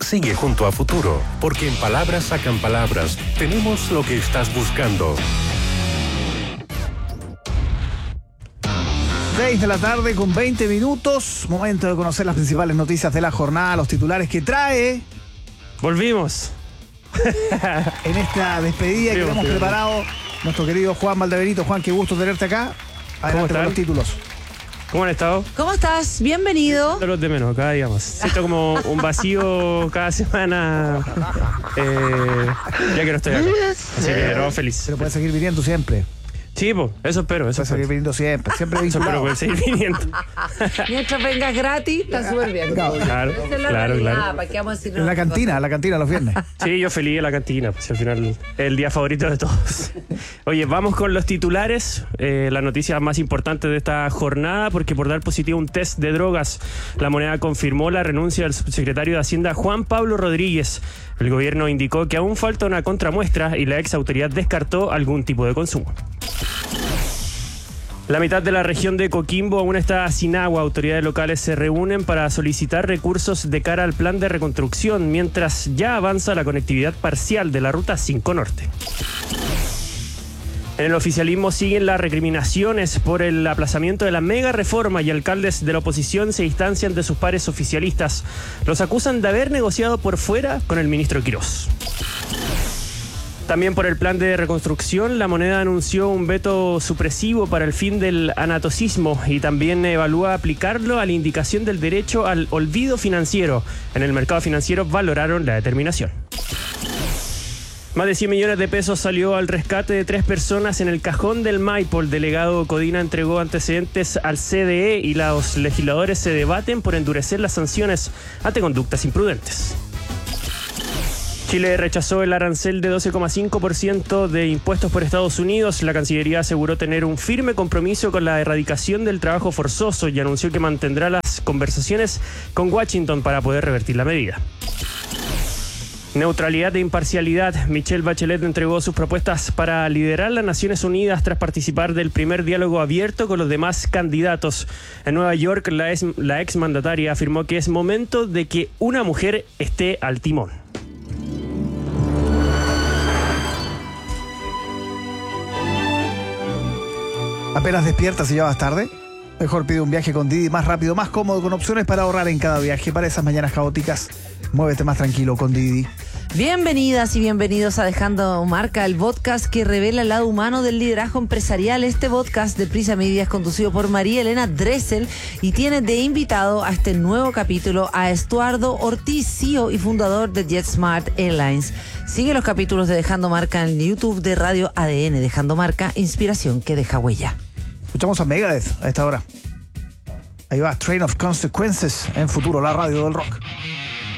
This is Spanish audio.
Sigue junto a Futuro, porque en Palabras Sacan Palabras tenemos lo que estás buscando. 6 de la tarde con 20 minutos. Momento de conocer las principales noticias de la jornada, los titulares que trae. Volvimos. En esta despedida que hemos preparado nuestro querido Juan Valdebenito. Juan, qué gusto tenerte acá. Adelante con los títulos. ¿Cómo han estado? ¿Cómo estás? Bienvenido. Los de menos acá, digamos. Siento como un vacío cada semana. Ya que no estoy acá. Así que no, feliz. Pero puedes seguir viniendo siempre. Sí, pues, eso espero. Puedes seguir viniendo siempre. Siempre eso espero, vinculado. puedes seguir viniendo. Mientras vengas gratis, está súper bien. Claro, Esa es la realidad. ¿Para qué vamos a decir En la cantina los viernes. Sí, yo feliz en la cantina, pues al final es el día favorito de todos. Oye, vamos con los titulares, la noticia más importante de esta jornada, porque por dar positivo un test de drogas, la Moneda confirmó la renuncia del subsecretario de Hacienda Juan Pablo Rodríguez. El gobierno indicó que aún falta una contramuestra y la ex autoridad descartó algún tipo de consumo. La mitad de la región de Coquimbo aún está sin agua. Autoridades locales se reúnen para solicitar recursos de cara al plan de reconstrucción, mientras ya avanza la conectividad parcial de la Ruta 5 Norte. En el oficialismo siguen las recriminaciones por el aplazamiento de la mega reforma y alcaldes de la oposición se distancian de sus pares oficialistas. Los acusan de haber negociado por fuera con el ministro Quirós. También por el plan de reconstrucción, la Moneda anunció un veto supresivo para el fin del anatocismo y también evalúa aplicarlo a la indicación del derecho al olvido financiero. En el mercado financiero valoraron la determinación. Más de 100 millones de pesos salió al rescate de 3 personas en el cajón del Maipo. El delegado Codina entregó antecedentes al CDE y los legisladores se debaten por endurecer las sanciones ante conductas imprudentes. Chile rechazó el arancel de 12,5% de impuestos por Estados Unidos. La Cancillería aseguró tener un firme compromiso con la erradicación del trabajo forzoso y anunció que mantendrá las conversaciones con Washington para poder revertir la medida. Neutralidad e imparcialidad. Michelle Bachelet entregó sus propuestas para liderar las Naciones Unidas tras participar del primer diálogo abierto con los demás candidatos. En Nueva York, la exmandataria afirmó que es momento de que una mujer esté al timón. Apenas despiertas y ya vas tarde. Mejor pide un viaje con Didi, más rápido, más cómodo, con opciones para ahorrar en cada viaje. Para esas mañanas caóticas, muévete más tranquilo con Didi. Bienvenidas y bienvenidos a Dejando Marca, el podcast que revela el lado humano del liderazgo empresarial. Este podcast de Prisa Media es conducido por María Elena Dressel y tiene de invitado a este nuevo capítulo a Estuardo Ortiz, CEO y fundador de JetSmart Airlines. Sigue los capítulos de Dejando Marca en YouTube de Radio ADN. Dejando Marca, inspiración que deja huella. Escuchamos a Megadeth a esta hora. Ahí va, Train of Consequences en Futuro, la radio del rock.